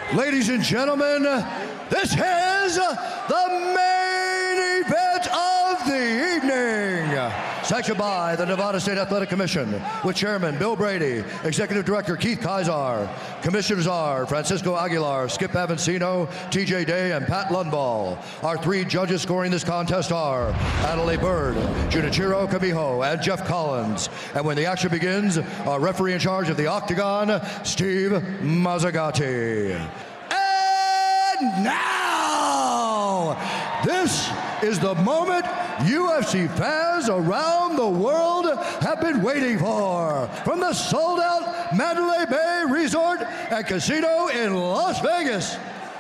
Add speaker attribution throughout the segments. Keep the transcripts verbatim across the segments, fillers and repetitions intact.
Speaker 1: Ladies and gentlemen, this is the main event of the evening. Sanctioned by the Nevada State Athletic Commission with Chairman Bill Brady, Executive Director Keith Kaiser. Commissioners are Francisco Aguilar, Skip Avancino, T J Day, and Pat Lundvall. Our three judges scoring this contest are Adelaide Bird, Junichiro Kamiho, and Jeff Collins. And when the action begins, our referee in charge of the Octagon, Steve Mazzagatti. And now, this is the moment U F C fans around the world have been waiting for. From the sold-out Mandalay Bay Resort and Casino in Las Vegas,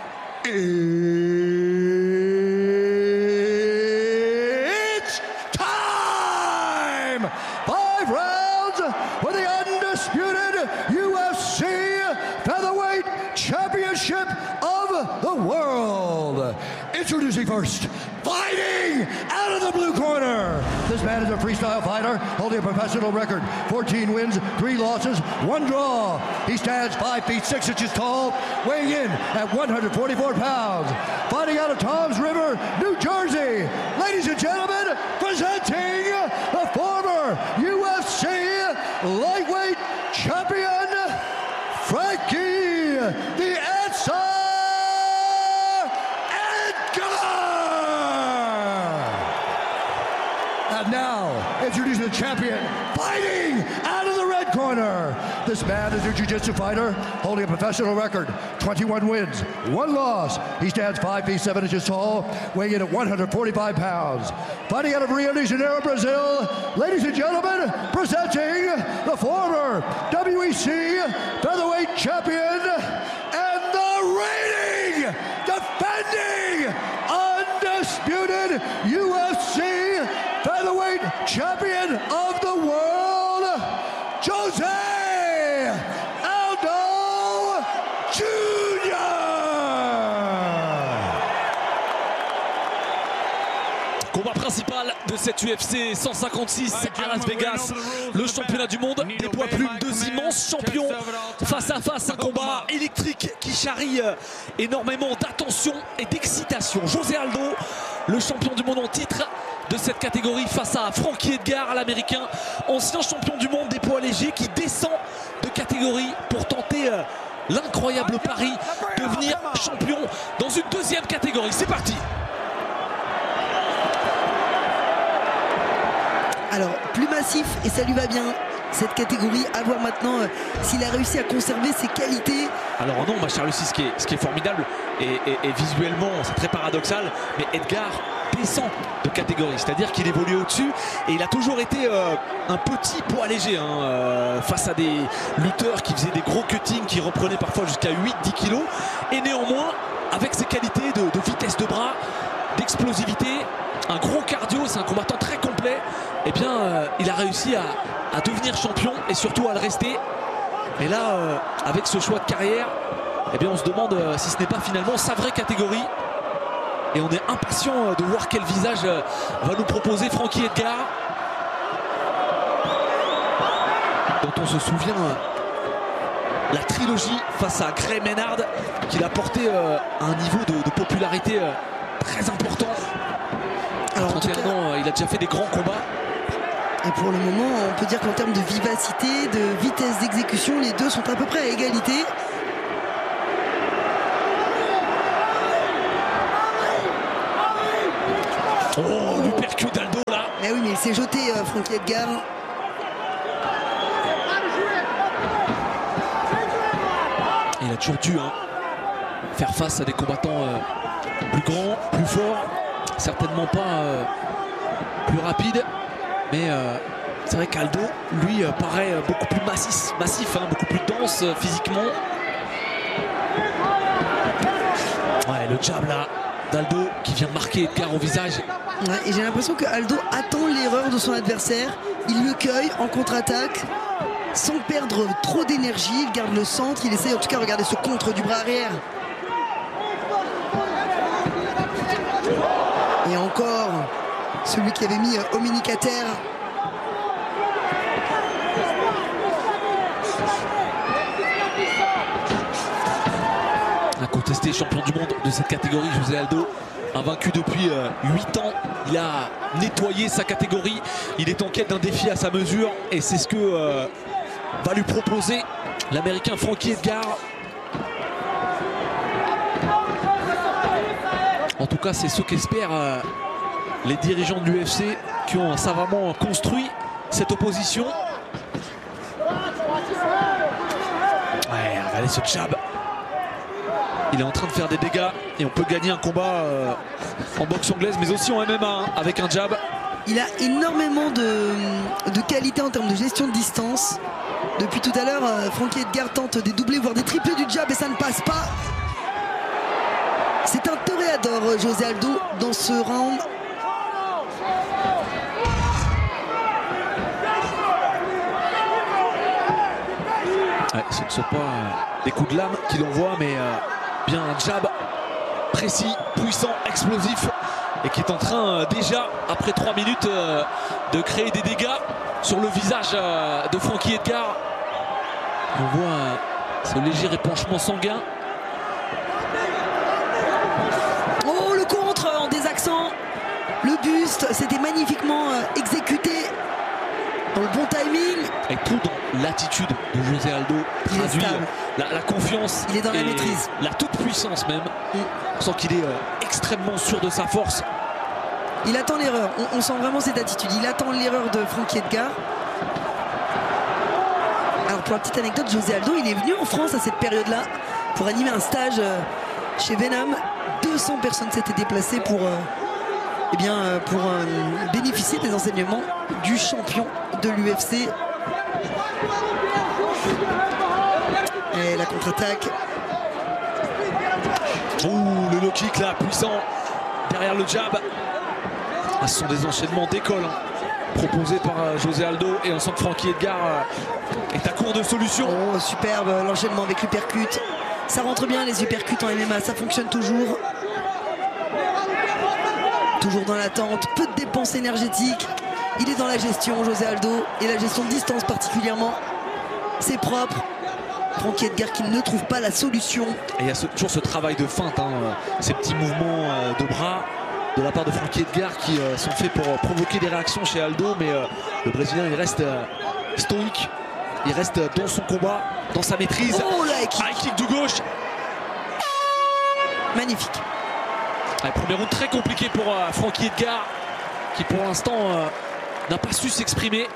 Speaker 1: it's time! Five rounds for the undisputed U F C Featherweight Championship of the world. Introducing first, fighting out of the blue corner. This man is a freestyle fighter holding a professional record. fourteen wins, three losses, one draw. He stands five feet six inches tall, weighing in at one hundred forty-four pounds. Fighting out of Toms River, New Jersey. Ladies and gentlemen, presenting the former U F C lightweight champion, Frankie the Answer. And now, introducing the champion, fighting out of the red corner. This man is a jiu-jitsu fighter holding a professional record, twenty-one wins, one loss. He stands five feet seven inches tall, weighing in at one hundred forty-five pounds. Fighting out of Rio de Janeiro, Brazil, ladies and gentlemen, presenting the former W E C featherweight champion and the reigning, defending, undisputed U F C featherweight champion of the world, Jose Aldo Junior
Speaker 2: Combat principal de cette U F C cent cinquante-six à Las Vegas, le championnat du monde des poids plumes, deux immenses champions face à face, un combat électrique qui charrie énormément d'attention et d'excitation. José Aldo, le champion du monde en titre de cette catégorie, face à Frankie Edgar, l'américain, ancien champion du monde des poids légers, qui descend de catégorie pour tenter euh, l'incroyable pari de devenir champion dans une deuxième catégorie. C'est parti.
Speaker 3: Alors, plus massif, et ça lui va bien, cette catégorie. À voir maintenant euh, s'il a réussi à conserver ses qualités.
Speaker 2: Alors non, ma chère Lucie, ce qui est, ce qui est formidable, et, et, et visuellement, c'est très paradoxal, mais Edgar descend de catégorie, c'est-à-dire qu'il évolue au-dessus, et il a toujours été euh, un petit poids léger, hein, euh, face à des lutteurs qui faisaient des gros cuttings, qui reprenaient parfois jusqu'à huit à dix kilos, et néanmoins, avec ses qualités de, de vitesse de bras, d'explosivité, un gros cardio, c'est un combattant très complet, et eh bien euh, il a réussi à, à devenir champion et surtout à le rester. Et là, euh, avec ce choix de carrière, eh bien on se demande euh, si ce n'est pas finalement sa vraie catégorie. Et on est impatient euh, de voir quel visage euh, va nous proposer Frankie Edgar, dont on se souvient euh, la trilogie face à Gray Maynard, qu'il a porté euh, à un niveau de, de popularité euh, très important. Alors, à trente et un ans, euh, il a déjà fait des grands combats.
Speaker 3: Et pour le moment, on peut dire qu'en termes de vivacité, de vitesse d'exécution, les deux sont à peu près à égalité.
Speaker 2: Oh, l'uppercut d'Aldo là.
Speaker 3: Eh oui, mais il s'est jeté, euh, Frankie Edgar.
Speaker 2: Il a toujours dû hein, faire face à des combattants euh, plus grands, plus forts, certainement pas euh, plus rapides. Mais euh, c'est vrai qu'Aldo, lui, euh, paraît euh, beaucoup plus massif, massif hein, beaucoup plus dense euh, physiquement. Ouais, le jab là d'Aldo qui vient marquer Edgar au visage.
Speaker 3: Ouais, et j'ai l'impression que Aldo attend l'erreur de son adversaire. Il le cueille en contre-attaque sans perdre trop d'énergie. Il garde le centre, il essaye en tout cas de regarder ce contre du bras arrière. Et encore celui qui avait mis Ominic à terre.
Speaker 2: resté champion du monde de cette catégorie. José Aldo, invaincu depuis euh, huit ans. Il a nettoyé sa catégorie. Il est en quête d'un défi à sa mesure. Et c'est ce que euh, va lui proposer l'Américain Frankie Edgar. En tout cas, c'est ce qu'espèrent euh, les dirigeants de l'U F C qui ont savamment construit cette opposition. Ouais, regardez ce jab. Il est en train de faire des dégâts et on peut gagner un combat euh, en boxe anglaise, mais aussi en M M A hein, avec un jab.
Speaker 3: Il a énormément de, de qualité en termes de gestion de distance. Depuis tout à l'heure, euh, Frankie Edgar tente des doublés, voire des triplés du jab et ça ne passe pas. C'est un toréador, José Aldo, dans ce round.
Speaker 2: Ouais, ce ne sont pas euh, des coups de lame qu'il envoie, mais euh, bien un jab précis, puissant, explosif et qui est en train euh, déjà, après trois minutes, euh, de créer des dégâts sur le visage euh, de Frankie Edgar. On voit euh, ce léger épanchement sanguin.
Speaker 3: Oh, le contre en désaxant. Le buste, c'était magnifiquement euh, exécuté. Dans le bon timing.
Speaker 2: Et tout dans l'attitude de José Aldo traduit la, la confiance.
Speaker 3: Il est dans la
Speaker 2: et
Speaker 3: maîtrise.
Speaker 2: La toute puissance même. Mm. On sent qu'il est euh, extrêmement sûr de sa force.
Speaker 3: Il attend l'erreur. On, on sent vraiment cette attitude. Il attend l'erreur de Frankie Edgar. Alors pour la petite anecdote, José Aldo, il est venu en France à cette période-là pour animer un stage euh, chez Venom. deux cents personnes s'étaient déplacées pour, euh, eh bien, euh, pour euh, bénéficier des enseignements du champion de l'U F C. Et la contre-attaque.
Speaker 2: Ouh, le low kick là, puissant derrière le jab. Ah, ce sont des enchaînements d'école hein, proposés par euh, José Aldo. Et on sent que Frankie Edgar euh, est à court de solutions.
Speaker 3: Oh, superbe l'enchaînement avec l'uppercut. Ça rentre bien les uppercuts en M M A, ça fonctionne toujours. Toujours dans l'attente, peu de dépenses énergétiques. Il est dans la gestion, José Aldo, et la gestion de distance particulièrement. C'est propre. Frankie Edgar qui ne trouve pas la solution.
Speaker 2: Et il y a ce, toujours ce travail de feinte, hein, ces petits mouvements euh, de bras de la part de Frankie Edgar qui euh, sont faits pour euh, provoquer des réactions chez Aldo. Mais euh, le Brésilien, il reste euh, stoïque. Il reste dans son combat, dans sa maîtrise.
Speaker 3: Oh, là, kick.
Speaker 2: High kick de gauche.
Speaker 3: Magnifique.
Speaker 2: Ouais, premier round très compliqué pour euh, Frankie Edgar qui pour l'instant euh, n'a pas su s'exprimer.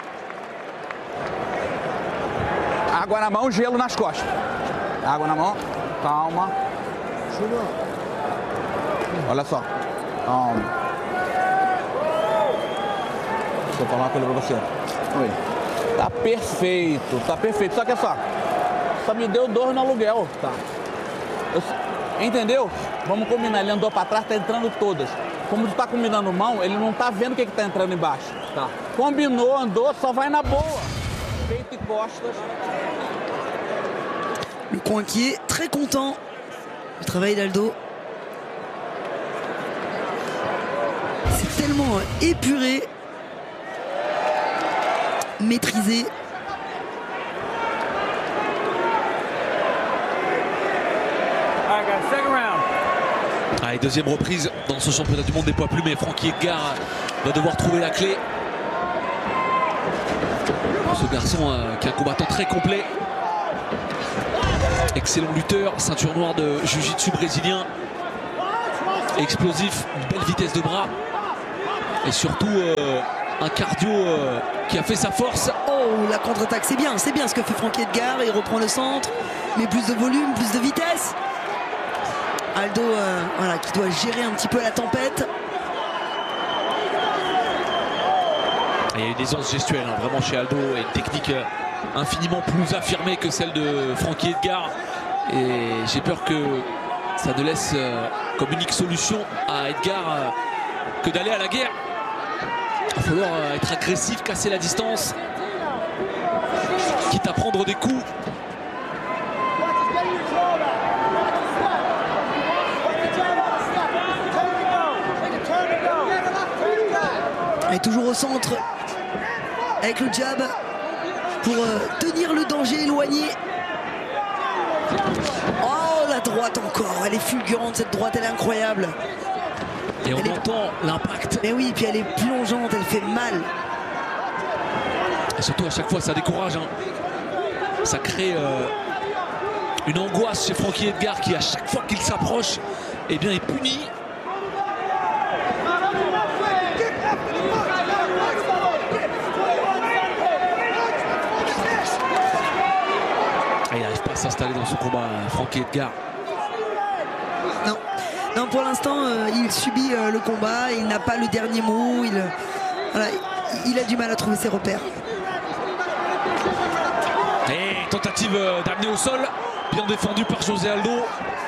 Speaker 4: Água na mão, gelo nas costas. Água na mão, calma. Olha só, calma. Deixa eu falar uma coisa pra você. Oi. Tá perfeito, tá perfeito. Só que é só, só me deu dor no aluguel. Tá. Eu, entendeu? Vamos combinar, ele andou pra trás, tá entrando todas. Como tu tá combinando mão, ele não tá vendo o que que tá entrando embaixo. Tá. Combinou, andou, só vai na boa. Peito e costas.
Speaker 3: Le coin qui est très content du travail d'Aldo. C'est tellement épuré, maîtrisé.
Speaker 2: Allez, deuxième reprise dans ce championnat du monde des poids plumes et Frankie Edgar va devoir trouver la clé. Ce garçon euh, qui est un combattant très complet. Excellent lutteur, ceinture noire de jiu-jitsu brésilien. Explosif, une belle vitesse de bras. Et surtout euh, un cardio euh, qui a fait sa force.
Speaker 3: Oh, la contre-attaque, c'est bien, c'est bien ce que fait Frankie Edgar. Il reprend le centre, mais plus de volume, plus de vitesse. Aldo, euh, voilà, qui doit gérer un petit peu la tempête.
Speaker 2: Il y a une aisance gestuelle hein, vraiment chez Aldo et une technique euh, infiniment plus affirmée que celle de Frankie Edgar. Et j'ai peur que ça ne laisse euh, comme unique solution à Edgar euh, que d'aller à la guerre. Il va falloir euh, être agressif, casser la distance, quitte à prendre des coups.
Speaker 3: Et toujours au centre avec le jab pour euh, tenir le danger éloigné. Oh, la droite. droite encore, elle est fulgurante cette droite, elle est incroyable.
Speaker 2: Et on
Speaker 3: elle
Speaker 2: entend
Speaker 3: est...
Speaker 2: l'impact.
Speaker 3: Mais oui, puis elle est plongeante, elle fait mal.
Speaker 2: Et surtout à chaque fois ça décourage. Hein. Ça crée euh, une angoisse chez Frankie Edgar qui à chaque fois qu'il s'approche, eh bien est puni. Et il n'arrive pas à s'installer dans ce combat, Frankie Edgar.
Speaker 3: Non, non pour l'instant euh, il subit euh, le combat, il n'a pas le dernier mot, il, voilà, il a du mal à trouver ses repères.
Speaker 2: Et tentative d'amener au sol, bien défendu par José Aldo.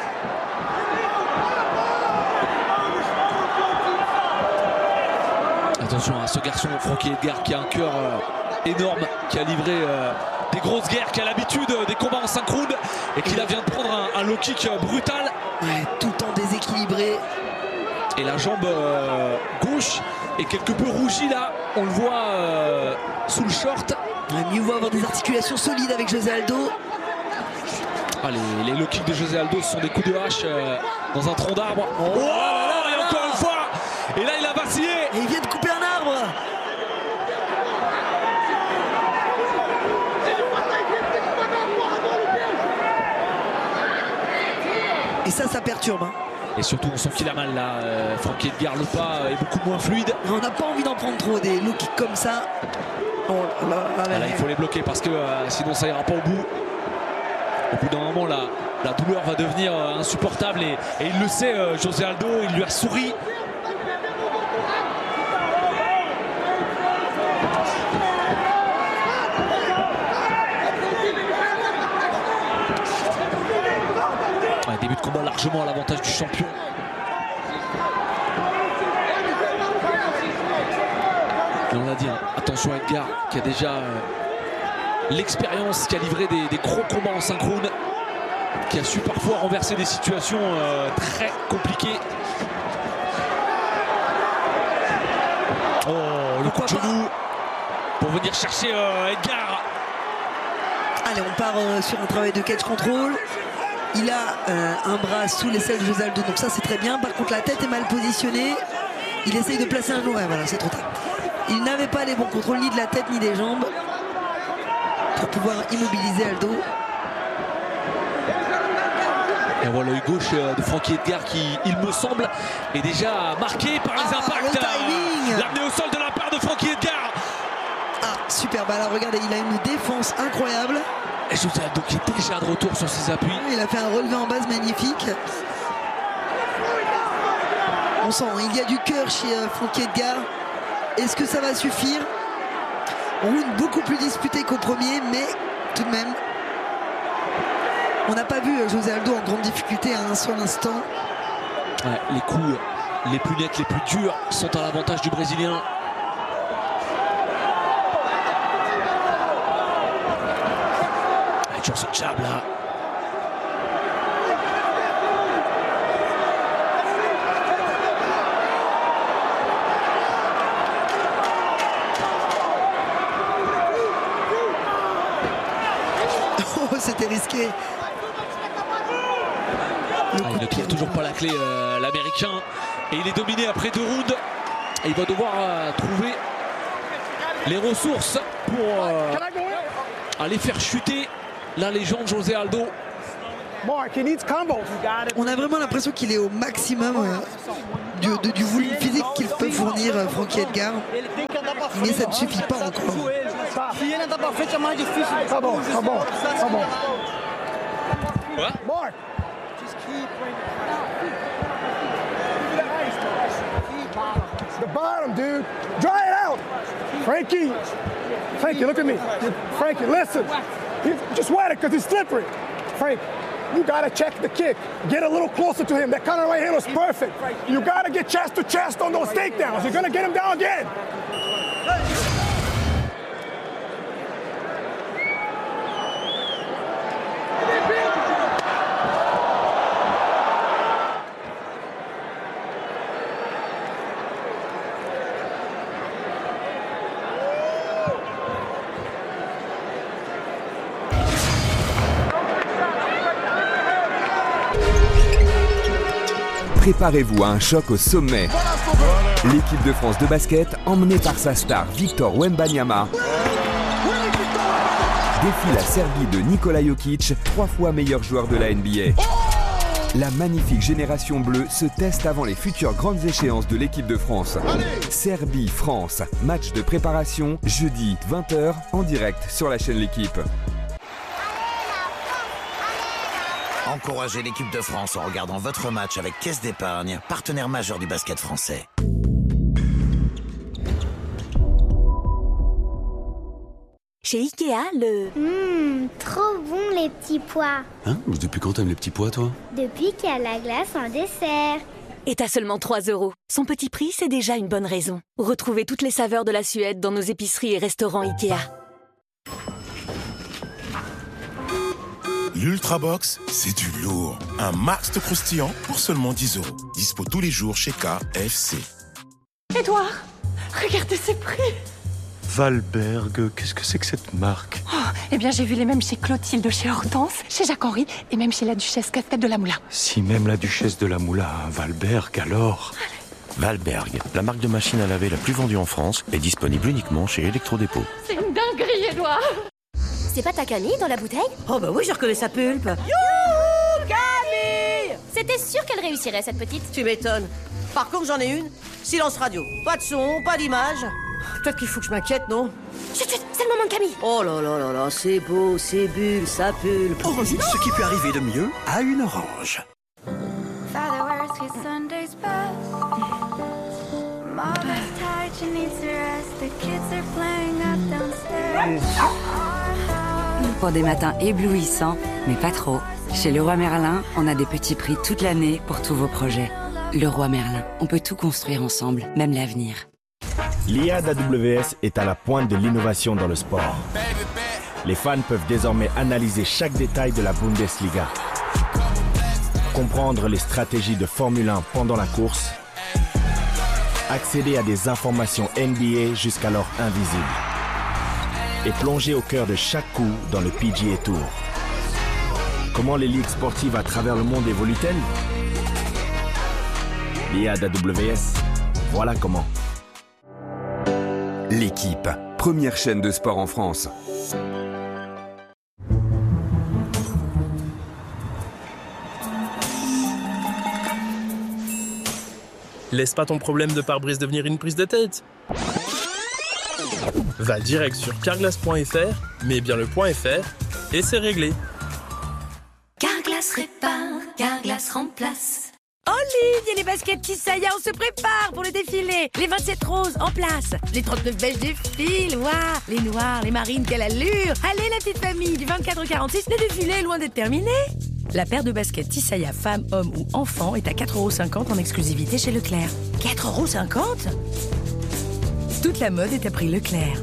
Speaker 2: Attention à ce garçon Frankie Edgar qui a un cœur euh, énorme, qui a livré euh, des grosses guerres, qui a l'habitude des combats en cinq rounds et qui là vient de prendre un, un low kick brutal.
Speaker 3: Ouais, tout le temps déséquilibré.
Speaker 2: Et la jambe euh, gauche est quelque peu rougie là, on le voit euh, sous le short.
Speaker 3: Ouais, mieux vaut avoir des articulations solides avec José Aldo.
Speaker 2: Ah, les, les low kicks de José Aldo sont des coups de hache euh, dans un tronc d'arbre. Oh, oh, et encore une fois, et là il a vacillé.
Speaker 3: Et il vient de couper un arbre. Et ça, ça perturbe. Hein.
Speaker 2: Et surtout, on sent qu'il a mal là. Euh, Frankie Edgar, le pas est beaucoup moins fluide.
Speaker 3: Et on n'a pas envie d'en prendre trop, des low kicks comme ça. Oh, là, là, là,
Speaker 2: là, il faut les bloquer parce que euh, sinon ça ira pas au bout. Au bout d'un moment, la, la douleur va devenir euh, insupportable et, et il le sait, euh, José Aldo, il lui a souri. Ouais, début de combat largement à l'avantage du champion. Et on l'a dit, hein, attention à Edgar qui a déjà euh, l'expérience, qui a livré des, des gros combats en cinq rounds, qui a su parfois renverser des situations euh, très compliquées. Oh, le coup de genou pour venir chercher euh, Edgar.
Speaker 3: Allez, on part euh, sur un travail de catch control. Il a euh, un bras sous l'aisselle de José Aldo, donc ça c'est très bien. Par contre, la tête est mal positionnée. Il essaye de placer un genou. Ouais, voilà, c'est trop tard. Il n'avait pas les bons contrôles ni de la tête ni des jambes pour pouvoir immobiliser Aldo.
Speaker 2: Et on voit l'œil gauche de Frankie Edgar qui, il me semble, est déjà marqué par les
Speaker 3: ah,
Speaker 2: impacts.
Speaker 3: Le timing.
Speaker 2: L'amener au sol de la part de Frankie Edgar.
Speaker 3: Ah, super. Bah alors regardez, il a une défense incroyable.
Speaker 2: Et José Aldo qui est déjà de retour sur ses appuis.
Speaker 3: Il a fait un relevé en base magnifique. On sent, il y a du cœur chez Frankie Edgar. Est-ce que ça va suffire? Round beaucoup plus disputé qu'au premier, mais tout de même, on n'a pas vu José Aldo en grande difficulté à un seul instant.
Speaker 2: Ouais, les coups les plus nets, les plus durs sont à l'avantage du Brésilien. Toujours ce jab là.
Speaker 3: Oh, c'était risqué.
Speaker 2: Ah, il ne trouve toujours pas la clé, euh, l'américain. Et il est dominé après deux rounds. Et il va devoir euh, trouver les ressources pour euh, aller faire chuter la légende José Aldo.
Speaker 3: On a vraiment l'impression qu'il est au maximum euh, du, de, du volume physique qu'il peut fournir euh, Frankie Edgar. Mais ça ne suffit pas encore.
Speaker 2: Quoi?
Speaker 5: The bottom, dude. Dry it out. Frankie. Frankie, look at me. Frankie, listen. You just wet it because he's slippery. Frank, you got to check the kick. Get a little closer to him. That counter right hand was perfect. You got to get chest to chest on those takedowns. You're going to get him down again.
Speaker 1: You
Speaker 6: préparez-vous à un choc au sommet. L'équipe de France de basket, emmenée par sa star Victor Wembanyama, défie la Serbie de Nikola Jokic, trois fois meilleur joueur de la N B A. La magnifique génération bleue se teste avant les futures grandes échéances de l'équipe de France. Serbie-France, match de préparation, jeudi vingt heures, en direct sur la chaîne L'Équipe.
Speaker 7: Encouragez l'équipe de France en regardant votre match avec Caisse d'Épargne, partenaire majeur du basket français.
Speaker 8: Chez Ikea, le...
Speaker 9: Hum, trop bon les petits pois.
Speaker 10: Hein? Depuis quand t'aimes les petits pois, toi?
Speaker 9: Depuis qu'il y a la glace en dessert.
Speaker 8: est à seulement trois euros. Son petit prix, c'est déjà une bonne raison. Retrouvez toutes les saveurs de la Suède dans nos épiceries et restaurants Ikea.
Speaker 11: L'Ultrabox, c'est du lourd. Un max de croustillant pour seulement dix euros. Dispo tous les jours chez K F C.
Speaker 12: Édouard, regardez ces prix.
Speaker 13: Valberg, qu'est-ce que c'est que cette marque?
Speaker 12: Oh, eh bien, j'ai vu les mêmes chez Clotilde, chez Hortense, chez Jacques-Henri et même chez la Duchesse Casquette de la Moula.
Speaker 13: Si même la Duchesse de la Moula a un Valberg, alors...
Speaker 14: Valberg, la marque de machine à laver la plus vendue en France, est disponible uniquement chez Electrodépôt.
Speaker 12: C'est une dinguerie, Édouard.
Speaker 15: C'est pas ta Camille dans la bouteille?
Speaker 16: Oh bah oui, je reconnais sa pulpe.
Speaker 15: Youhou, Camille! C'était sûr qu'elle réussirait, cette petite.
Speaker 16: Tu m'étonnes. Par contre, j'en ai une. Silence radio. Pas de son, pas d'image. Peut-être qu'il faut que je m'inquiète, non?
Speaker 15: Chut, chut, c'est le moment de Camille.
Speaker 16: Oh là là là là, c'est beau, c'est bulle, ça pulpe.
Speaker 17: Orange, ce qui peut arriver de mieux à une orange.
Speaker 18: Pour des matins éblouissants, mais pas trop. Chez Leroy Merlin, on a des petits prix toute l'année pour tous vos projets. Leroy Merlin, on peut tout construire ensemble, même l'avenir.
Speaker 19: L'I A d'A W S est à la pointe de l'innovation dans le sport. Les fans peuvent désormais analyser chaque détail de la Bundesliga, comprendre les stratégies de Formule un pendant la course, accéder à des informations N B A jusqu'alors invisibles et plonger au cœur de chaque coup dans le P G A Tour. Comment les ligues sportives à travers le monde évoluent-elles? L'I A d'A W S, voilà comment.
Speaker 6: L'Équipe, première chaîne de sport en France.
Speaker 20: Laisse pas ton problème de pare-brise devenir une prise de tête. Va direct sur carglass point F R, mets bien le point F R et c'est réglé.
Speaker 21: Carglass répare, Carglass remplace.
Speaker 22: Olive, il y a les baskets Tissaïa, on se prépare pour le défilé. Les vingt-sept roses en place, les trente-neuf beiges défilent, waouh, les noirs, les marines, quelle allure. Allez la petite famille, du vingt-quatre au quarante-six, le défilé est loin d'être terminé. La paire de baskets Tissaïa femme, homme ou enfant est à quatre euros cinquante en exclusivité chez Leclerc. quatre euros cinquante? Toute la mode est à prix Leclerc.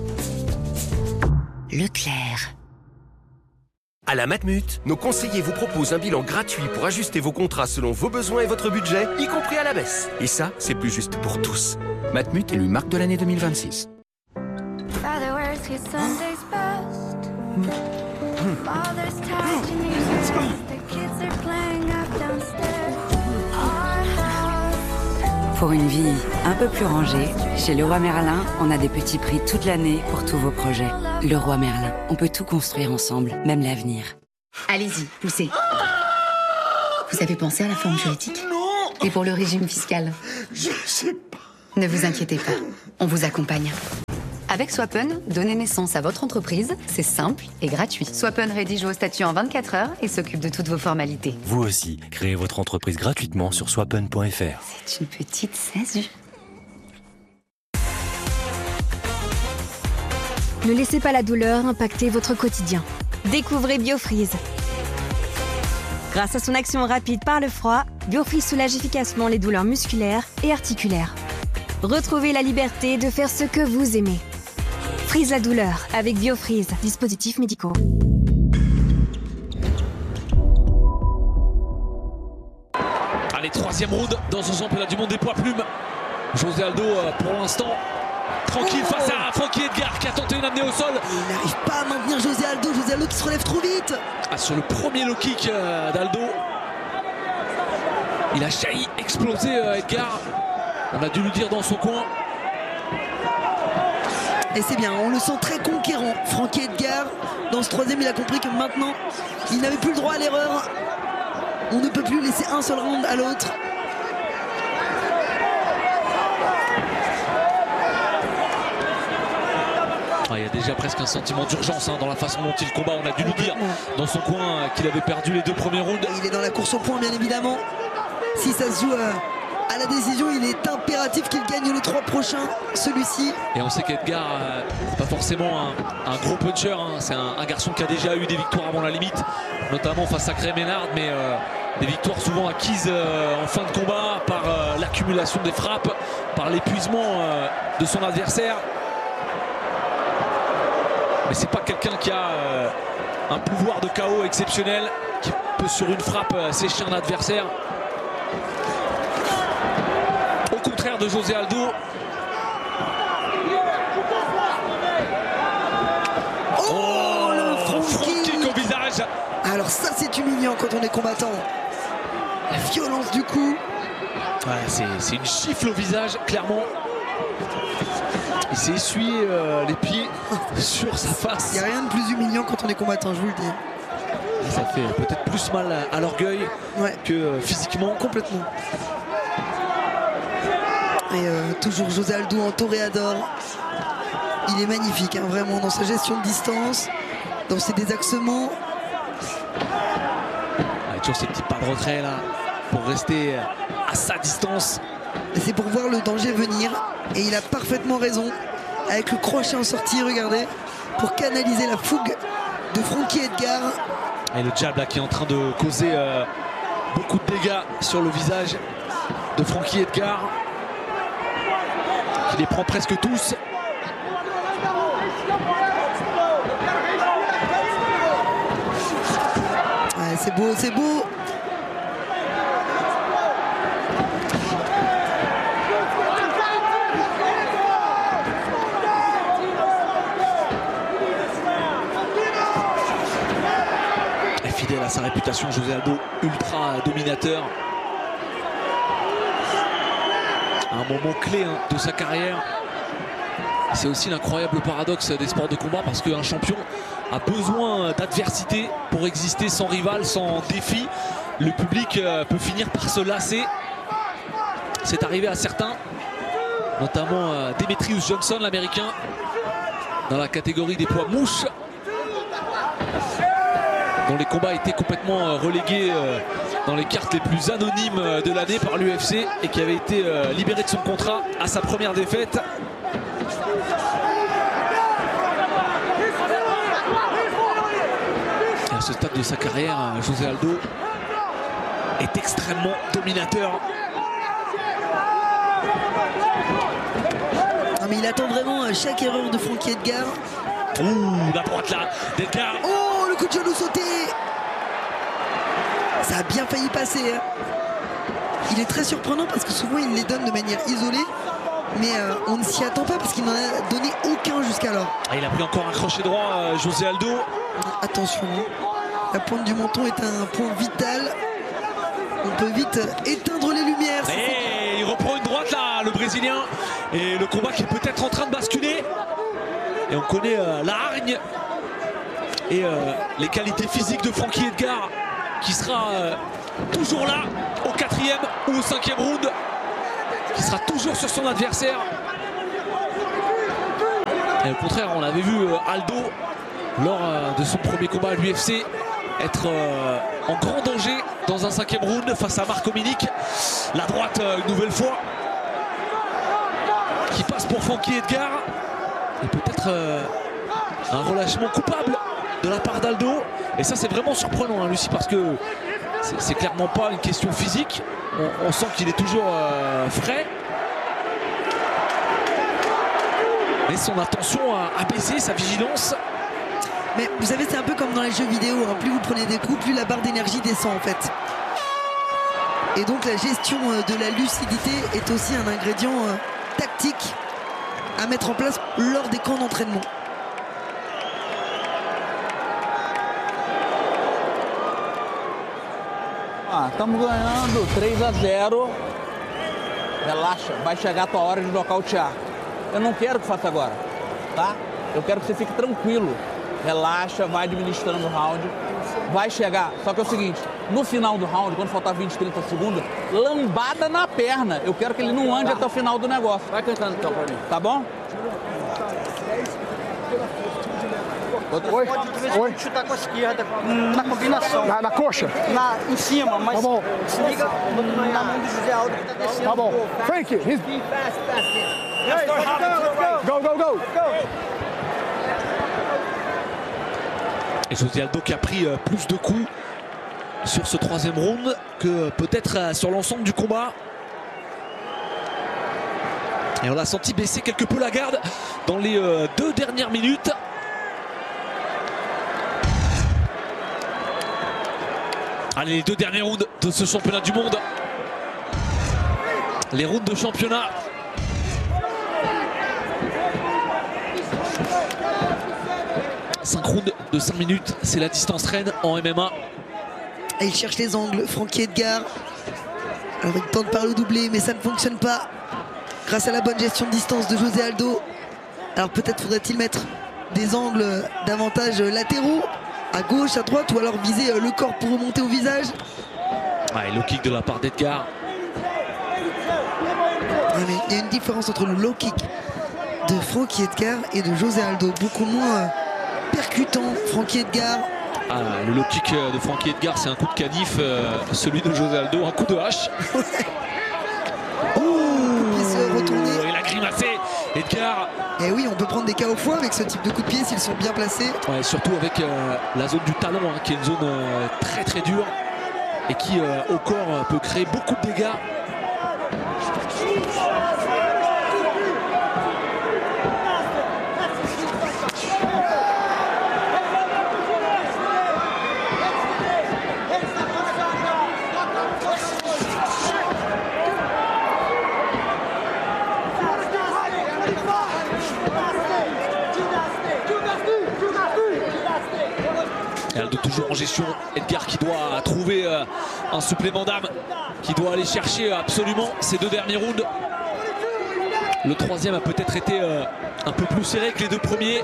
Speaker 21: Leclerc.
Speaker 23: À la Matmut, nos conseillers vous proposent un bilan gratuit pour ajuster vos contrats selon vos besoins et votre budget, y compris à la baisse. Et ça, c'est plus juste pour tous. Matmut est élu marque de l'année deux mille vingt-six.
Speaker 18: Pour une vie un peu plus rangée, chez Leroy Merlin, on a des petits prix toute l'année pour tous vos projets. Leroy Merlin, on peut tout construire ensemble, même l'avenir.
Speaker 24: Allez-y, poussez. Vous avez pensé à la forme juridique?
Speaker 11: Non.
Speaker 24: Et pour le régime fiscal?
Speaker 11: Je sais pas.
Speaker 24: Ne vous inquiétez pas, on vous accompagne. Avec Swappen, donner naissance à votre entreprise, c'est simple et gratuit. Swappen rédige vos statuts en vingt-quatre heures et s'occupe de toutes vos formalités.
Speaker 25: Vous aussi, créez votre entreprise gratuitement sur swappen point F R.
Speaker 24: C'est une petite sasu.
Speaker 26: Ne laissez pas la douleur impacter votre quotidien. Découvrez Biofreeze. Grâce à son action rapide par le froid, Biofreeze soulage efficacement les douleurs musculaires et articulaires. Retrouvez la liberté de faire ce que vous aimez. Freeze la douleur avec Biofreeze, dispositifs médicaux.
Speaker 2: Allez, troisième round dans ce championnat du monde des poids plumes. José Aldo, pour l'instant, tranquille oh face à Frankie Edgar qui a tenté une amenée au sol.
Speaker 3: Il n'arrive pas à maintenir José Aldo. José Aldo qui se relève trop vite.
Speaker 2: Ah, sur le premier low kick d'Aldo. Il a jailli, explosé euh, Edgar. On a dû lui dire dans son coin.
Speaker 3: Et c'est bien, on le sent très conquérant. Frankie Edgar, dans ce troisième, il a compris que maintenant, il n'avait plus le droit à l'erreur. On ne peut plus laisser un seul round à l'autre.
Speaker 2: Ah, il y a déjà presque un sentiment d'urgence hein, dans la façon dont il combat. On a dû lui dire dans son coin euh, qu'il avait perdu les deux premiers rounds.
Speaker 3: Il est dans la course au point, bien évidemment. Si ça se joue euh, à la décision, il est impératif qu'il gagne les trois prochains, celui-ci.
Speaker 2: Et on sait qu'Edgar, euh, c'est pas forcément un, un gros puncher. Hein. C'est un, un garçon qui a déjà eu des victoires avant la limite, notamment face à Cray Ménard, mais euh, des victoires souvent acquises euh, en fin de combat par euh, l'accumulation des frappes, par l'épuisement euh, de son adversaire. Mais c'est pas quelqu'un qui a euh, un pouvoir de K O exceptionnel, qui peut sur une frappe euh, sécher un adversaire. Au contraire de José Aldo.
Speaker 3: Oh, oh le front kick
Speaker 2: au visage.
Speaker 3: Alors ça c'est humiliant quand on est combattant. La violence du coup.
Speaker 2: Ouais, c'est une gifle au visage, clairement. Il s'est essuyé euh, les pieds sur sa face.
Speaker 3: Il n'y a rien de plus humiliant quand on est combattant, je vous le dis.
Speaker 2: Ça fait peut-être plus mal à, à l'orgueil
Speaker 3: ouais.
Speaker 2: que euh, physiquement.
Speaker 3: Complètement. Et euh, toujours José Aldo en toréador. Il est magnifique, hein, vraiment, dans sa gestion de distance, dans ses désaxements.
Speaker 2: Ouais, toujours ces petits pas de retrait là, pour rester à sa distance.
Speaker 3: C'est pour voir le danger venir. Et il a parfaitement raison. Avec le crochet en sortie, regardez, pour canaliser la fougue de Frankie Edgar.
Speaker 2: Et le jab là qui est en train de causer euh, beaucoup de dégâts sur le visage de Frankie Edgar. Qui les prend presque tous.
Speaker 3: Ouais, c'est beau, c'est beau.
Speaker 2: Fidèle à sa réputation, José Aldo, ultra dominateur. À un moment clé hein, de sa carrière. C'est aussi l'incroyable paradoxe des sports de combat parce qu'un champion a besoin d'adversité pour exister sans rival, sans défi. Le public peut finir par se lasser. C'est arrivé à certains, notamment Demetrius Johnson, l'américain, dans la catégorie des poids mouches, dont les combats étaient complètement relégués dans les cartes les plus anonymes de l'année par l'U F C et qui avait été libéré de son contrat à sa première défaite. Et à ce stade de sa carrière, José Aldo est extrêmement dominateur.
Speaker 3: Non mais il attend vraiment chaque erreur de Frankie Edgar.
Speaker 2: Ouh, la droite là d'Edgar.
Speaker 3: Oh, le coup de genou sauté. Ça a bien failli passer. Hein. Il est très surprenant parce que souvent il les donne de manière isolée. Mais euh, on ne s'y attend pas parce qu'il n'en a donné aucun jusqu'alors.
Speaker 2: Ah, il a pris encore un crochet droit, euh, José Aldo.
Speaker 3: Attention, la pointe du menton est un point vital. On peut vite éteindre les lumières.
Speaker 2: Et il reprend une droite là, le Brésilien. Et le combat qui est peut-être en train de basculer. Et on connaît euh, la hargne et euh, les qualités physiques de Frankie Edgar, qui sera euh, toujours là au quatrième ou au cinquième round, qui sera toujours sur son adversaire. Et au contraire, on avait vu euh, Aldo lors euh, de son premier combat à l'U F C être euh, en grand danger dans un cinquième round face à Marco Minic. La droite euh, une nouvelle fois qui passe pour Frankie Edgar. Et peut-être euh, un relâchement coupable de la part d'Aldo. Et ça c'est vraiment surprenant hein, Lucie, parce que c'est clairement pas une question physique. On, on sent qu'il est toujours euh, frais. Mais son attention a, a baissé, sa vigilance.
Speaker 3: Mais vous savez, c'est un peu comme dans les jeux vidéo, hein. Plus vous prenez des coups, plus la barre d'énergie descend en fait. Et donc la gestion de la lucidité est aussi un ingrédient euh, tactique à mettre en place lors des camps d'entraînement.
Speaker 1: Ah, estamos ganhando três a zero. Relaxa, vai chegar a tua hora de nocautear. Eu não quero que faça agora, tá? Eu quero que você fique tranquilo. Relaxa, vai administrando o round. Vai chegar. Só que é o seguinte, no final do round, quando faltar vinte, trinta segundos, lambada na perna. Eu quero que ele não ande tá. até o final do negócio. Vai cantando então pra mim. Tá bom?
Speaker 4: Oi? Oi? Chutar com a esquerda, na combinação. Na, na coxa? Na, em cima, mas tá bom. Se liga na mão do José Aldo que tá descendo. Tá bom. Frank, he's... Fast, fast. Hey, go, go, go, go.
Speaker 2: Et José Aldo qui a pris euh, plus de coups sur ce troisième round que peut-être euh, sur l'ensemble du combat. Et on l'a senti baisser quelque peu la garde dans les euh, deux dernières minutes. Allez, les deux derniers rounds de ce championnat du monde. Les rounds de championnat. cinq rounds de cinq minutes, c'est la distance reine en M M A.
Speaker 3: Et il cherche les angles, Frankie Edgar. Alors il tente par le doublé, mais ça ne fonctionne pas. Grâce à la bonne gestion de distance de José Aldo. Alors peut-être faudrait-il mettre des angles davantage latéraux, à gauche, à droite, ou alors viser le corps pour remonter au visage.
Speaker 2: Ouais, low kick de la part d'Edgar.
Speaker 3: Ouais, mais il y a une différence entre le low kick de Frankie Edgar et de José Aldo. Beaucoup moins percutant, Frankie Edgar.
Speaker 2: Ah, le low kick de Frankie Edgar, c'est un coup de canif. Euh, celui de José Aldo, un coup de hache.
Speaker 3: Retourner.
Speaker 2: Il a grimacé, Edgar.
Speaker 3: Et oui, on peut prendre des K O fois avec ce type de coup de pied s'ils sont bien placés.
Speaker 2: Ouais, surtout avec euh, la zone du talon, hein, qui est une zone euh, très très dure et qui euh, au corps euh, peut créer beaucoup de dégâts. Aldo toujours en gestion, Edgar qui doit trouver euh, un supplément d'âme, qui doit aller chercher absolument ces deux derniers rounds. Le troisième a peut-être été euh, un peu plus serré que les deux premiers.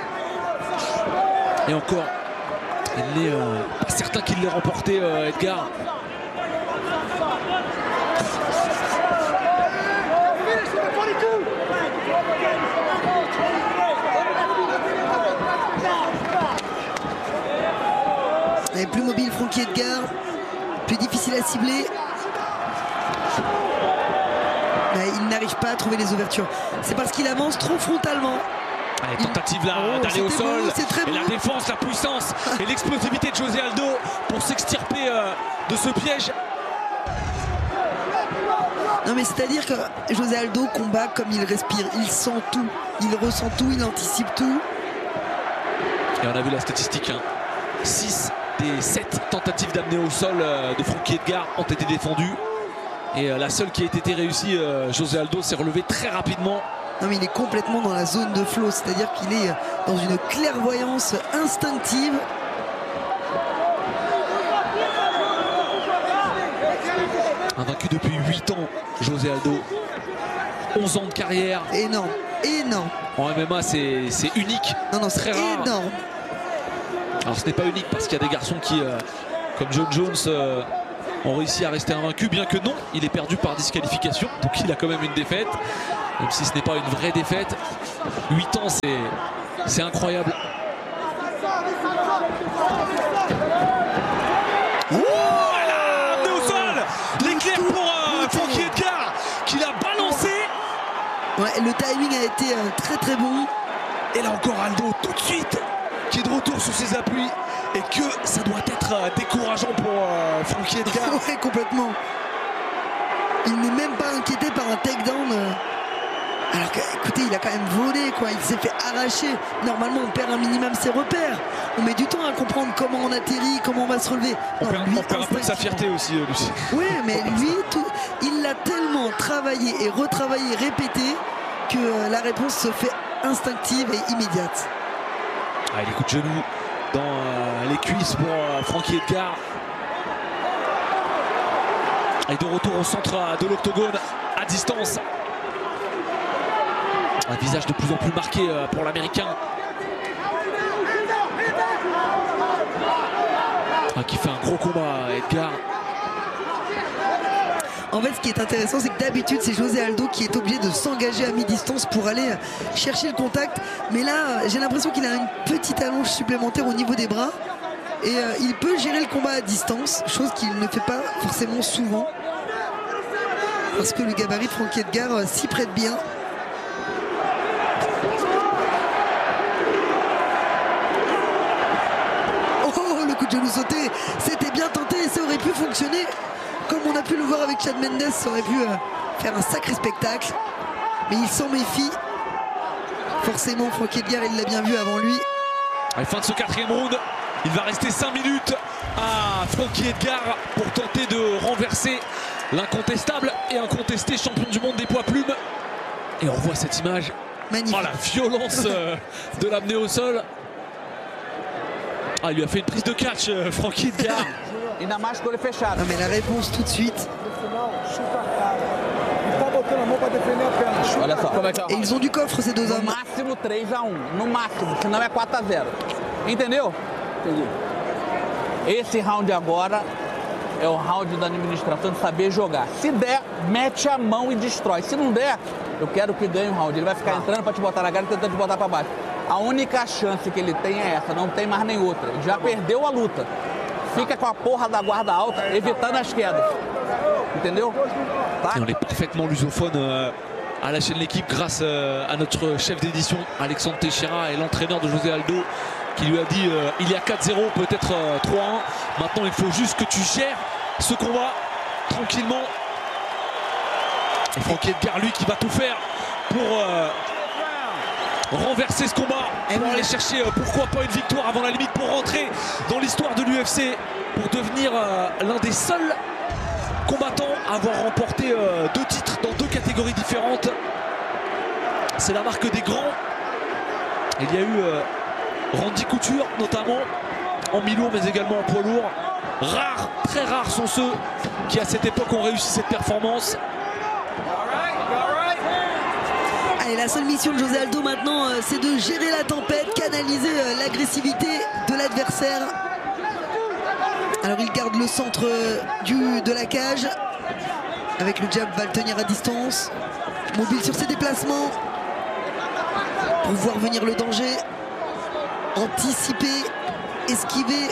Speaker 2: Et encore, il n'est euh, pas certain qu'il l'ait remporté, euh, Edgar.
Speaker 3: Et plus mobile Frankie Edgar, plus difficile à cibler. Mais il n'arrive pas à trouver les ouvertures. C'est parce qu'il avance trop frontalement.
Speaker 2: Allez, tentative là oh, d'aller au sol. Beau, et beau. La défense, la puissance et l'explosivité de José Aldo pour s'extirper euh, de ce piège.
Speaker 3: Non mais c'est-à-dire que José Aldo combat comme il respire. Il sent tout, il ressent tout, il anticipe tout.
Speaker 2: Et on a vu la statistique, hein. six des sept tentatives d'amener au sol euh, de Frankie Edgar ont été défendues. Et euh, la seule qui a été réussie, euh, José Aldo s'est relevé très rapidement.
Speaker 3: Non mais il est complètement dans la zone de flow, c'est-à-dire qu'il est dans une clairvoyance instinctive.
Speaker 2: Invaincu depuis huit ans, José Aldo. onze ans de carrière.
Speaker 3: Énorme, énorme.
Speaker 2: En M M A, c'est unique.
Speaker 3: Non, non, c'est énorme.
Speaker 2: Alors ce n'est pas unique parce qu'il y a des garçons qui, euh, comme John Jones, euh, ont réussi à rester invaincus, bien que non, il est perdu par disqualification, donc il a quand même une défaite, même si ce n'est pas une vraie défaite. huit ans, c'est incroyable. Oh, elle a amené au sol l'éclair pour euh, Frankie Edgar, qui l'a balancé.
Speaker 3: Ouais, le timing a été euh, très très bon.
Speaker 2: Et là encore Aldo tout de suite qui est de retour sur ses appuis et que ça doit être euh, décourageant pour euh, Frankie Edgar.
Speaker 3: Ouais, complètement. Il n'est même pas inquiété par un takedown. Euh, alors que, écoutez, il a quand même volé, quoi. Il s'est fait arracher. Normalement, on perd un minimum ses repères. On met du temps à comprendre comment on atterrit, comment on va se relever.
Speaker 2: On,
Speaker 3: non,
Speaker 2: perd,
Speaker 3: lui,
Speaker 2: on perd un peu de sa fierté aussi, euh, Lucie.
Speaker 3: Oui, mais lui, tout, il l'a tellement travaillé et retravaillé, répété, que euh, la réponse se fait instinctive et immédiate.
Speaker 2: Ah, les coups de genoux dans euh, les cuisses pour euh, Frankie Edgar. Et de retour au centre de l'octogone, à distance. Un visage de plus en plus marqué pour l'Américain. Ah, qui fait un gros combat, Edgar.
Speaker 3: En fait, ce qui est intéressant, c'est que d'habitude, c'est José Aldo qui est obligé de s'engager à mi-distance pour aller chercher le contact. Mais là, j'ai l'impression qu'il a une petite allonge supplémentaire au niveau des bras. Et euh, il peut gérer le combat à distance, chose qu'il ne fait pas forcément souvent. Parce que le gabarit de Frankie Edgar euh, s'y prête bien. Oh, le coup de genou sauté, c'était bien tenté et ça aurait pu fonctionner. Comme on a pu le voir avec Chad Mendes, ça aurait pu euh, faire un sacré spectacle. Mais il s'en méfie. Forcément, Frankie Edgar, il l'a bien vu avant lui.
Speaker 2: À la fin de ce quatrième round, il va rester cinq minutes à Frankie Edgar pour tenter de renverser l'incontestable et incontesté champion du monde des poids plumes. Et on revoit cette image.
Speaker 3: Magnifique.
Speaker 2: Oh, la violence euh, de l'amener au sol. Ah, il lui a fait une prise de catch, euh, Frankie Edgar.
Speaker 3: Non, mais la réponse tout de suite.
Speaker 1: Olha só.
Speaker 3: Et ils ont du coffre, ces deux hommes.
Speaker 1: No máximo três a um. No máximo, senão é quatro a zero. Entendeu? Entendi. Esse round agora é o round da administração de saber jogar. Se der, mete a mão e destrói. Se não der, eu quero que ganhe o round. Ele vai ficar entrando para te botar na cara e tentando te botar para baixo. A única chance que ele tem é essa, não tem mais nem outra. Ele já perdeu a luta. Fica com a porra da guarda alta, evitando as quedas. Entendeu? Tá?
Speaker 2: Et on est parfaitement lusophone euh, à la chaîne L'équipe grâce euh, à notre chef d'édition Alexandre Teixeira et l'entraîneur de José Aldo qui lui a dit euh, il y a quatre zéro, peut-être euh, trois un. Maintenant il faut juste que tu gères ce combat tranquillement. Et Frankie Edgar, lui, qui va tout faire pour euh, renverser ce combat, pour aller chercher euh, pourquoi pas une victoire avant la limite, pour rentrer dans l'histoire de l'U F C, pour devenir euh, l'un des seuls combattants à avoir remporté euh, deux titres dans deux catégories différentes. C'est la marque des grands. Il y a eu euh, Randy Couture notamment en mi-lourd mais également en poids lourd. Rares, très rares sont ceux qui à cette époque ont réussi cette performance.
Speaker 3: Allez, la seule mission de José Aldo maintenant, euh, c'est de gérer la tempête, canaliser euh, l'agressivité de l'adversaire. Alors il garde le centre du, de la cage. Avec le jab, va le tenir à distance. Mobile sur ses déplacements. Pour voir venir le danger. Anticiper, esquiver.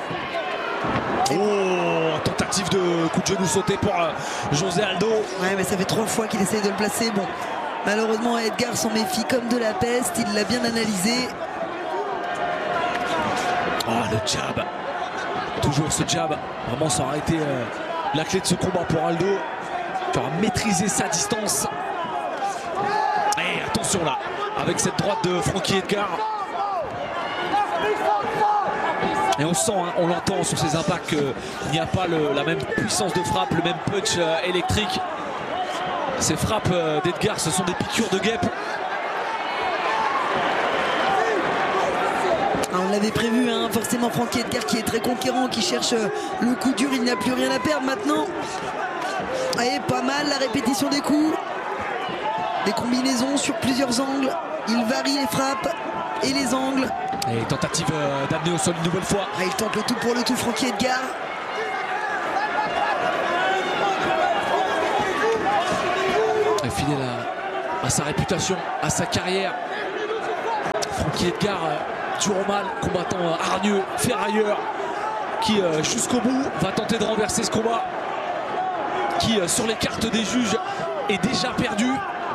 Speaker 2: Oh, tentative de coup de genou sauté pour euh, José Aldo.
Speaker 3: Ouais, mais ça fait trois fois qu'il essaye de le placer. Bon, malheureusement, Edgar s'en méfie comme de la peste. Il l'a bien analysé.
Speaker 2: Oh, le jab. Toujours ce jab, vraiment ça aurait été euh, la clé de ce combat pour Aldo. Il faudra maîtriser sa distance. Et attention là, avec cette droite de Frankie Edgar. Et on sent, hein, on l'entend sur ses impacts qu'il n'y a pas le, la même puissance de frappe, le même punch euh, électrique. Ces frappes euh, d'Edgar, ce sont des piqûres de guêpe.
Speaker 3: On l'avait prévu, hein, forcément Frankie Edgar qui est très conquérant, qui cherche le coup dur, il n'a plus rien à perdre maintenant. Allez, pas mal la répétition des coups. Des combinaisons sur plusieurs angles. Il varie les frappes et les angles.
Speaker 2: Et tentative euh, d'amener au sol une nouvelle fois.
Speaker 3: Ah, il tente le tout pour le tout, Frankie Edgar.
Speaker 2: Et fidèle à, à sa réputation, à sa carrière. Frankie Edgar, euh, dur au mal, combattant euh, hargneux, ferrailleur, qui euh, jusqu'au bout va tenter de renverser ce combat, qui euh, sur les cartes des juges est déjà perdu.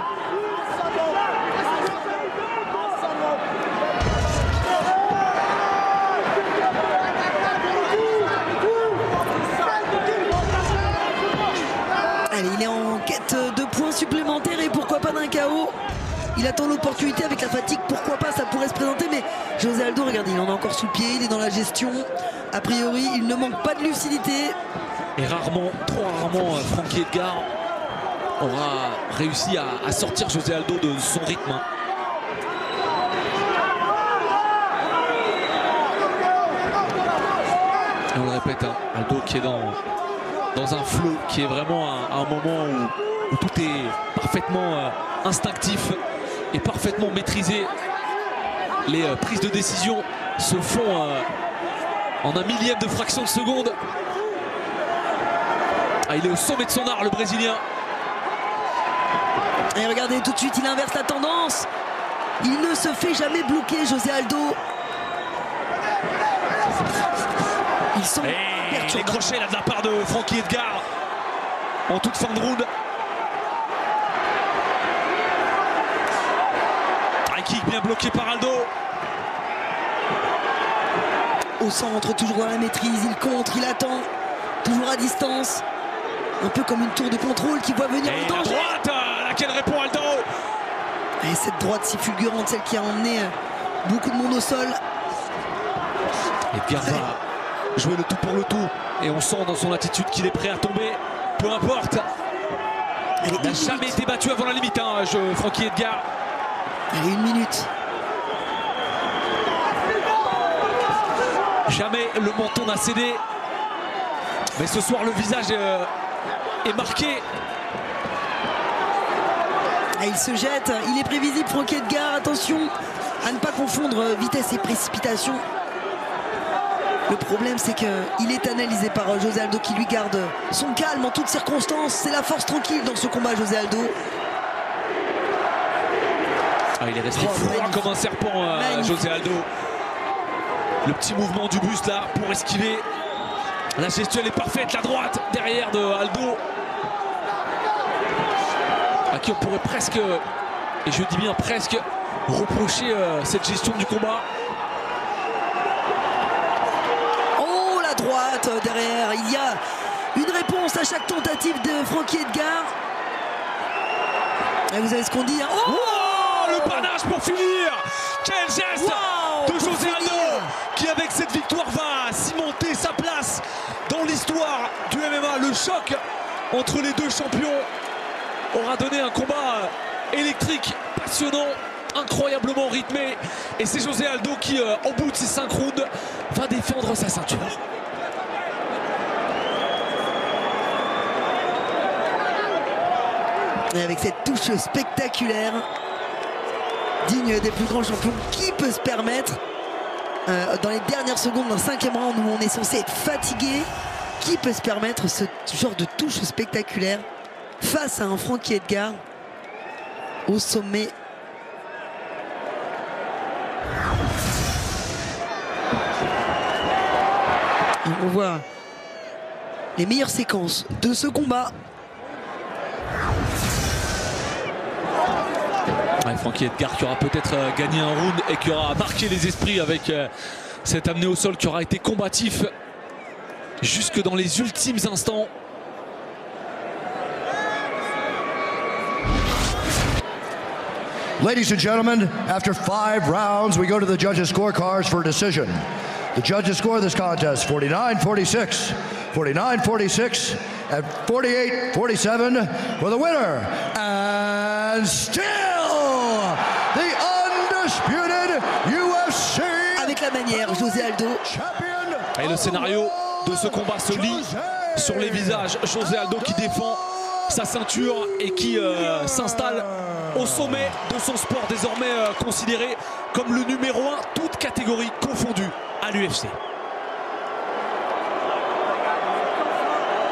Speaker 3: Allez, il est en quête de points supplémentaires et pourquoi pas d'un K O. Il attend l'opportunité avec la fatigue, pourquoi pas, ça pourrait se présenter, mais José Aldo, regardez, il en a encore sous le pied, il est dans la gestion. A priori, il ne manque pas de lucidité.
Speaker 2: Et rarement, trop rarement, Frankie Edgar aura réussi à, à sortir José Aldo de son rythme. Et on le répète, hein, Aldo qui est dans, dans un flow qui est vraiment un, un moment où, où tout est parfaitement euh, instinctif et parfaitement maîtrisé. Les euh, prises de décision se font euh, en un millième de fraction de seconde. Ah, il est au sommet de son art, le Brésilien.
Speaker 3: Et regardez, tout de suite, il inverse la tendance. Il ne se fait jamais bloquer, José Aldo. Ils sont
Speaker 2: et les crochets là de la part de Frankie Edgar en toute fin de round. Un kick bien bloqué par Aldo.
Speaker 3: Au centre, toujours dans la maîtrise, il contre, il attend, toujours à distance. Un peu comme une tour de contrôle qui voit venir
Speaker 2: et le danger. La droite à laquelle répond Aldo.
Speaker 3: Et cette droite si fulgurante, celle qui a emmené beaucoup de monde au sol.
Speaker 2: Edgar va jouer le tout pour le tout. Et on sent dans son attitude qu'il est prêt à tomber. Peu importe. Il n'a jamais été battu avant la limite, hein, je, Frankie Edgar.
Speaker 3: Allez, une minute.
Speaker 2: Jamais le menton n'a cédé. Mais ce soir, le visage euh, est marqué.
Speaker 3: Et il se jette, il est prévisible, Frankie Edgar. Attention à ne pas confondre vitesse et précipitation. Le problème, c'est qu'il est analysé par José Aldo qui lui garde son calme en toutes circonstances. C'est la force tranquille dans ce combat, José Aldo.
Speaker 2: Ah, il est resté oh, froid magnifique. Comme un serpent, euh, José Aldo. Le petit mouvement du buste là pour esquiver. La gestuelle est parfaite, la droite derrière de Aldo. À qui on pourrait presque, et je dis bien presque, reprocher euh, cette gestion du combat.
Speaker 3: Oh, la droite derrière. Il y a une réponse à chaque tentative de Frankie Edgar. Et vous savez ce qu'on dit, hein. Oh,
Speaker 2: oh, le panache pour finir. Quel geste wow, de José Aldo qui, avec cette victoire, va cimenter sa place dans l'histoire du M M A. Le choc entre les deux champions aura donné un combat électrique, passionnant, incroyablement rythmé. Et c'est José Aldo qui, euh, au bout de ces cinq rounds, va défendre sa ceinture.
Speaker 3: Et avec cette touche spectaculaire, digne des plus grands champions, qui peut se permettre, euh, dans les dernières secondes d'un cinquième round où on est censé être fatigué, qui peut se permettre ce genre de touche spectaculaire face à un Frankie Edgar au sommet. Et on voit les meilleures séquences de ce combat.
Speaker 2: Ouais, Frankie Edgar qui aura peut-être euh, gagné un round et qui aura marqué les esprits avec euh, cet amené au sol qui aura été combatif jusque dans les ultimes instants.
Speaker 5: Ladies and gentlemen, after five rounds, we go to the judges' scorecards for a decision. The judges score this contest forty-nine forty-six, forty-nine forty-six, and forty-eight forty-seven for the winner. And still, the undisputed U F C.
Speaker 3: Avec la manière, José Aldo.
Speaker 2: Et le scénario de ce combat se lit sur les visages. José Aldo qui défend sa ceinture et qui euh, s'installe au sommet de son sport, désormais euh, considéré comme le numéro un, toute catégorie confondue à l'U F C.